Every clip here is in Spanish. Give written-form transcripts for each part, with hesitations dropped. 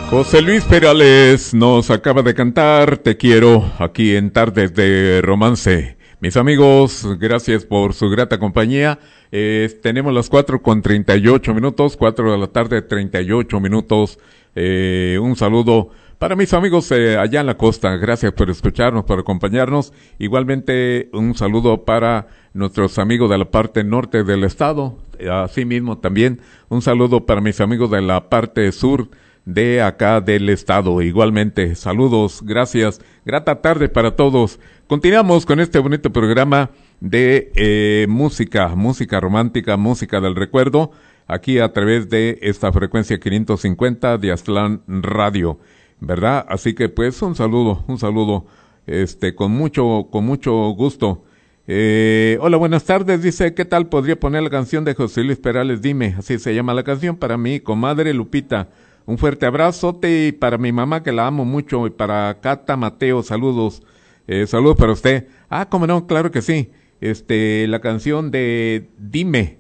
José Luis Perales nos acaba de cantar Te quiero aquí en Tardes de Romance. Mis amigos, gracias por su grata compañía. Tenemos las 4:38, 4 de la tarde, 38 minutos. Un saludo para mis amigos allá en la costa. Gracias por escucharnos, por acompañarnos. Igualmente, un saludo para nuestros amigos de la parte norte del estado. Asimismo, también un saludo para mis amigos de la parte sur de acá del estado. Igualmente, saludos, gracias, grata tarde para todos. Continuamos con este bonito programa de música romántica, música del recuerdo, aquí a través de esta frecuencia 550 de Aztlán Radio, ¿verdad? Así que pues un saludo, con mucho gusto. Hola, buenas tardes, dice, ¿qué tal? ¿Podría poner la canción de José Luis Perales? Dime, así se llama la canción, para mi comadre Lupita. Un fuerte abrazote y para mi mamá que la amo mucho y para Cata Mateo, saludos, saludos para usted. Cómo no, claro que sí. La canción de Dime,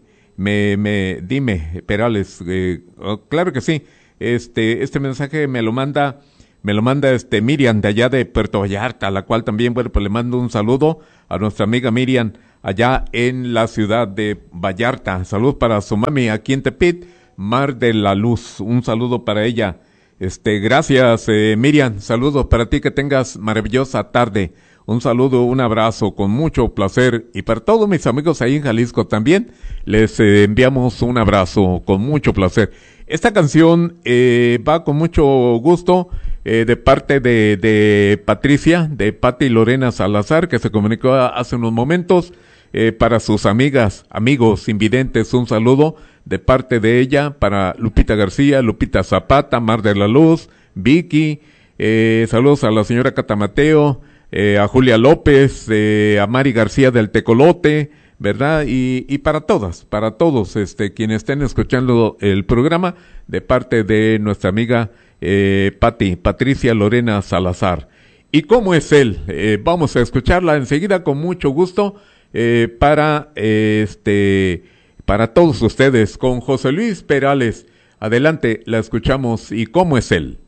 Dime, Perales, claro que sí. Este mensaje me lo manda Miriam de allá de Puerto Vallarta, a la cual también, bueno, pues le mando un saludo a nuestra amiga Miriam allá en la ciudad de Vallarta. Saludos para su mami aquí en Tepit, Mar de la Luz, un saludo para ella. Gracias, Miriam, saludos para ti, que tengas maravillosa tarde. Un saludo, un abrazo, con mucho placer. Y para todos mis amigos ahí en Jalisco también, les enviamos un abrazo con mucho placer. Esta canción va con mucho gusto de parte de Patricia, de Pati Lorena Salazar, que se comunicó hace unos momentos. Para sus amigas, amigos invidentes, un saludo de parte de ella para Lupita García, Lupita Zapata, Mar de la Luz, Vicky, saludos a la señora Cata Mateo, a Julia López, a Mari García del Tecolote, ¿verdad? Y para todos, quienes estén escuchando el programa, de parte de nuestra amiga Patricia Lorena Salazar. ¿Y cómo es él? Vamos a escucharla enseguida con mucho gusto. Para todos ustedes con José Luis Perales. Adelante, la escuchamos. ¿Y cómo es él?